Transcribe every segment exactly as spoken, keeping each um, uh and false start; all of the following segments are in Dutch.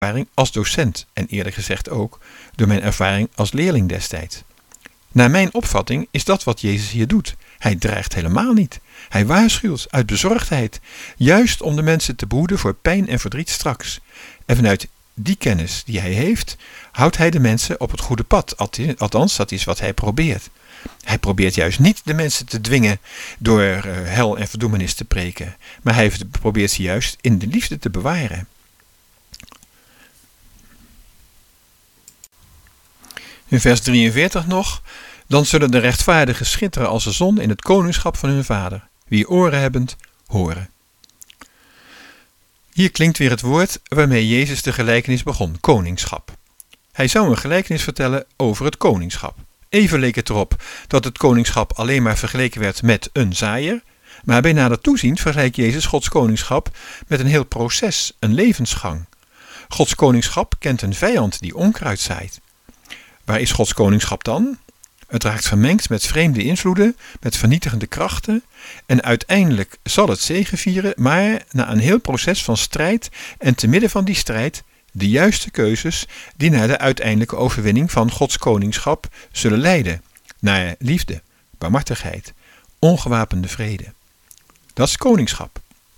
ervaring als docent en eerder gezegd ook door mijn ervaring als leerling destijds. Naar mijn opvatting is dat wat Jezus hier doet. Hij dreigt helemaal niet. Hij waarschuwt uit bezorgdheid, juist om de mensen te behoeden voor pijn en verdriet straks. En vanuit die kennis die hij heeft, houdt hij de mensen op het goede pad. Althans, dat is wat hij probeert. Hij probeert juist niet de mensen te dwingen door uh, hel en verdoemenis te preken, maar hij probeert ze juist in de liefde te bewaren. In vers drieënveertig nog: dan zullen de rechtvaardigen schitteren als de zon in het koningschap van hun vader. Wie oren hebbend, horen. Hier klinkt weer het woord waarmee Jezus de gelijkenis begon, koningschap. Hij zou een gelijkenis vertellen over het koningschap. Even leek het erop dat het koningschap alleen maar vergeleken werd met een zaaier, maar bij nader toezien vergelijkt Jezus Gods koningschap met een heel proces, een levensgang. Gods koningschap kent een vijand die onkruid zaait. Waar is Gods koningschap dan? Het raakt vermengd met vreemde invloeden, met vernietigende krachten en uiteindelijk zal het zegevieren, maar na een heel proces van strijd en te midden van die strijd de juiste keuzes die naar de uiteindelijke overwinning van Gods koningschap zullen leiden, naar liefde, barmhartigheid, ongewapende vrede. Dat is koningschap.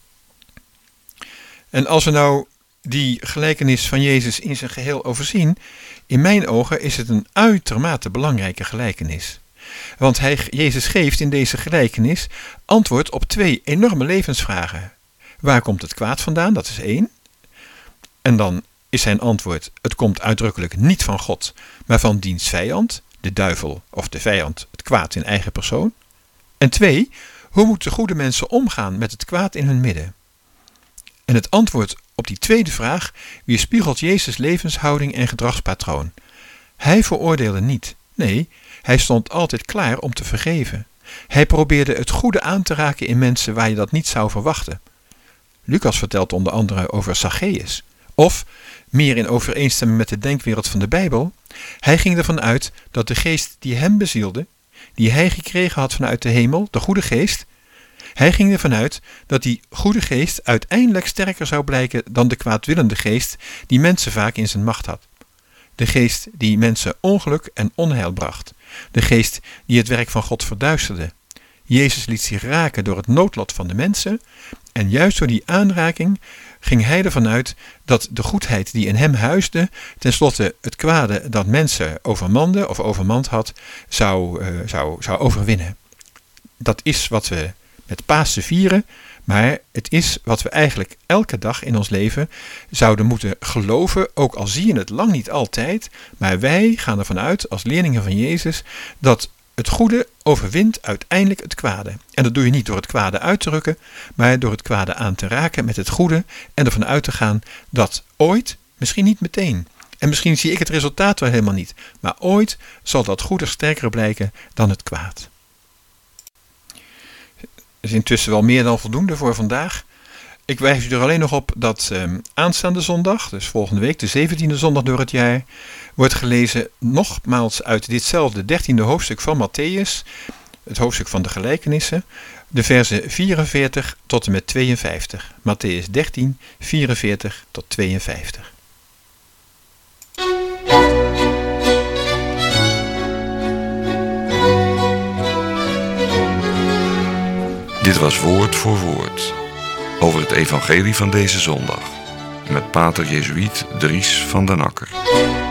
En als we nou die gelijkenis van Jezus in zijn geheel overzien, in mijn ogen is het een uitermate belangrijke gelijkenis. Want hij, Jezus geeft in deze gelijkenis antwoord op twee enorme levensvragen. Waar komt het kwaad vandaan? Dat is één. En dan is zijn antwoord: het komt uitdrukkelijk niet van God, maar van diens vijand, de duivel of de vijand, het kwaad in eigen persoon. En twee, hoe moeten goede mensen omgaan met het kwaad in hun midden? En het antwoord op die tweede vraag weerspiegelt Jezus' levenshouding en gedragspatroon. Hij veroordeelde niet. Nee, hij stond altijd klaar om te vergeven. Hij probeerde het goede aan te raken in mensen waar je dat niet zou verwachten. Lucas vertelt onder andere over Zacchaeus. Of, meer in overeenstemming met de denkwereld van de Bijbel, hij ging ervan uit dat de geest die hem bezielde, die hij gekregen had vanuit de hemel, de goede geest, hij ging ervan uit dat die goede geest uiteindelijk sterker zou blijken dan de kwaadwillende geest die mensen vaak in zijn macht had. De geest die mensen ongeluk en onheil bracht. De geest die het werk van God verduisterde. Jezus liet zich raken door het noodlot van de mensen en juist door die aanraking ging hij ervan uit dat de goedheid die in hem huisde tenslotte het kwade dat mensen overmande of overmand had zou, uh, zou, zou overwinnen. Dat is wat we met Pasen vieren, maar het is wat we eigenlijk elke dag in ons leven zouden moeten geloven, ook al zie je het lang niet altijd, maar wij gaan ervan uit als leerlingen van Jezus dat het goede overwint uiteindelijk het kwade. En dat doe je niet door het kwade uit te rukken, maar door het kwade aan te raken met het goede en ervan uit te gaan dat ooit, misschien niet meteen, en misschien zie ik het resultaat wel helemaal niet, maar ooit zal dat goede sterker blijken dan het kwaad. Dat is intussen wel meer dan voldoende voor vandaag. Ik wijs u er alleen nog op dat eh, aanstaande zondag, dus volgende week, de zeventiende zondag door het jaar, wordt gelezen nogmaals uit ditzelfde dertiende hoofdstuk van Matthäus, het hoofdstuk van de gelijkenissen, de verzen vierenveertig tot en met tweeënvijftig. Matthäus dertien, vierenveertig tot tweeënvijftig. Dit was Woord voor Woord over het evangelie van deze zondag met pater Jezuïet Dries van den Akker.